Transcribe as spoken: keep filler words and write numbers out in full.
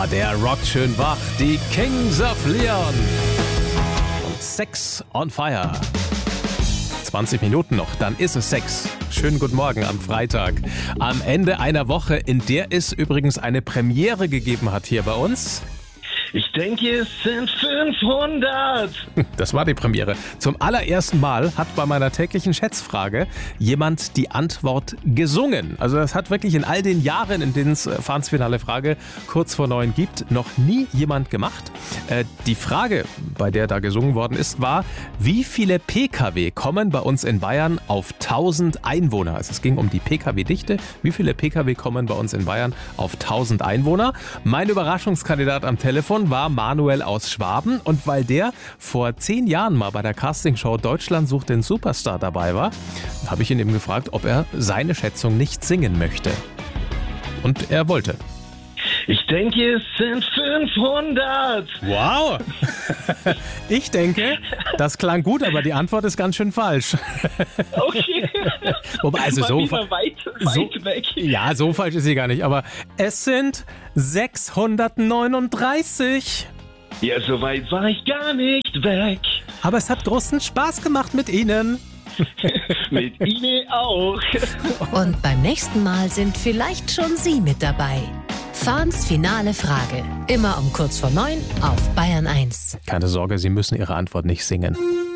Ja, der rockt schön wach. Die Kings of Leon. Und Sex on Fire. zwanzig Minuten noch, dann ist es sechs. Schönen guten Morgen am Freitag. Am Ende einer Woche, in der es übrigens eine Premiere gegeben hat hier bei uns. Ich denke, es sind fünfhundert. Das war die Premiere. Zum allerersten Mal hat bei meiner täglichen Schätzfrage jemand die Antwort gesungen. Also das hat wirklich in all den Jahren, in denen es Fahnsfinale Frage kurz vor neun gibt, noch nie jemand gemacht. Äh, die Frage, bei der da gesungen worden ist, war, wie viele Pkw kommen bei uns in Bayern auf tausend Einwohner? Also es ging um die Pkw-Dichte. Wie viele Pkw kommen bei uns in Bayern auf tausend Einwohner? Mein Überraschungskandidat am Telefon war Manuel aus Schwaben, und weil der vor zehn Jahren mal bei der Castingshow Deutschland sucht den Superstar dabei war, habe ich ihn eben gefragt, ob er seine Schätzung nicht singen möchte. Und er wollte. Ich denke, es sind fünfhundert. Wow! Ich denke, das klang gut, aber die Antwort ist ganz schön falsch. Okay. Wobei, also so, weit, weit so weg. Ja, so falsch ist sie gar nicht, aber es sind sechshundertneununddreißig. Ja, so weit war ich gar nicht weg. Aber es hat großen Spaß gemacht mit Ihnen. Mit Ihnen auch. Und beim nächsten Mal sind vielleicht schon Sie mit dabei. Fahns finale Frage. Immer um kurz vor neun auf Bayern eins. Keine Sorge, Sie müssen Ihre Antwort nicht singen.